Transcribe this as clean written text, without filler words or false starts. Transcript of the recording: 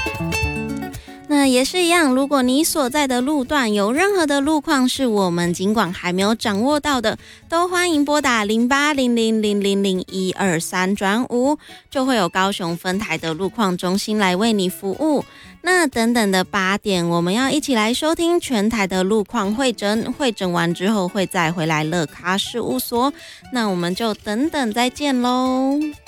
那也是一样，如果你所在的路段有任何的路况是我们警广还没有掌握到的，都欢迎拨打0800000123转5，就会有高雄分台的路况中心来为你服务。那等等的8点，我们要一起来收听全台的路况会诊，会诊完之后会再回来乐咖事务所，那我们就等等再见咯。